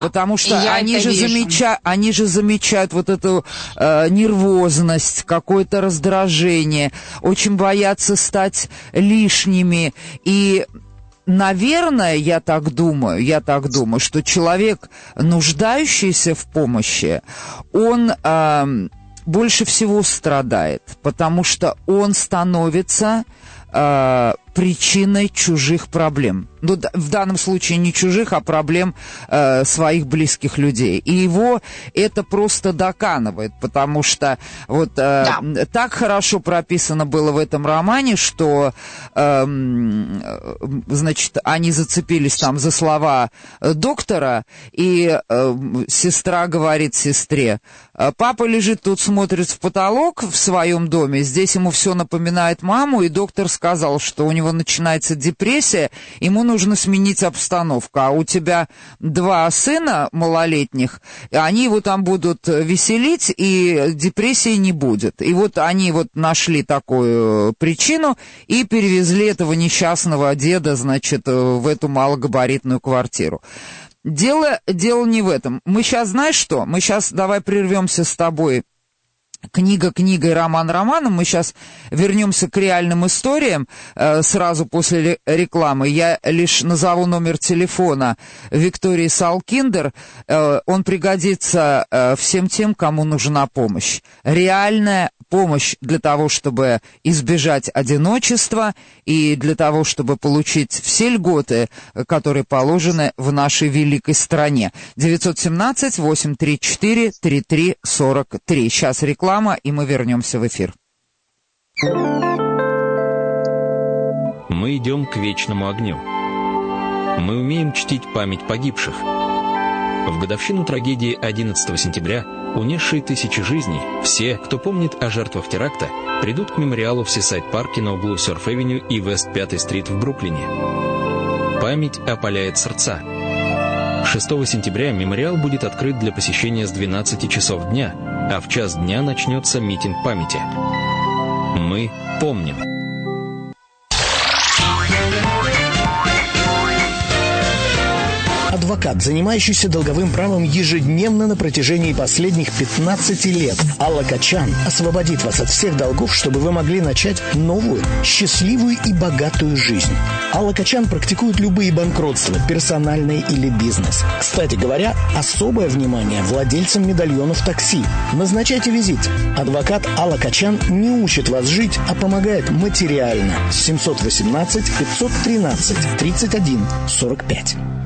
Потому что они же замечают вот эту нервозность, какое-то раздражение, очень боятся стать лишними. И, наверное, я так думаю, что человек, нуждающийся в помощи, он больше всего страдает, потому что он становится причиной чужих проблем. Ну, в данном случае не чужих, а проблем своих близких людей. И его это просто доканывает, потому что вот так хорошо прописано было в этом романе, что, значит, они зацепились там за слова доктора, и сестра говорит сестре: папа лежит тут, смотрит в потолок в своем доме, здесь ему все напоминает маму, и доктор сказал, что у него начинается депрессия, ему нужно сменить обстановку, а у тебя 2 сына малолетних, они его там будут веселить, и депрессии не будет. И вот они вот нашли такую причину и перевезли этого несчастного деда, значит, в эту малогабаритную квартиру. Дело не в этом. Мы сейчас, знаешь что, давай прервемся с тобой. Книга книгой, роман романом. Мы сейчас вернемся к реальным историям сразу после рекламы. Я лишь назову номер телефона Виктории Салкиндер. Он пригодится всем тем, кому нужна помощь. Реальная помощь для того, чтобы избежать одиночества и для того, чтобы получить все льготы, которые положены в нашей великой стране. 917-834-3343. Сейчас реклама, и мы вернемся в эфир. Мы идем к вечному огню. Мы умеем чтить память погибших. В годовщину трагедии 11 сентября, унесшей тысячи жизней, все, кто помнит о жертвах теракта, придут к мемориалу в Сисайд-парке на углу Сёрф-авеню и Вест-5-стрит в Бруклине. Память опаляет сердца. 6 сентября мемориал будет открыт для посещения с 12 часов дня, а в час дня начнется митинг памяти. Мы помним. Адвокат, занимающийся долговым правом ежедневно на протяжении последних 15 лет. Алла Качан освободит вас от всех долгов, чтобы вы могли начать новую, счастливую и богатую жизнь. Алла Качан практикует любые банкротства, персональные или бизнес. Кстати говоря, особое внимание владельцам медальонов такси. Назначайте визит. Адвокат Алла Качан не учит вас жить, а помогает материально. 718 513 31 45.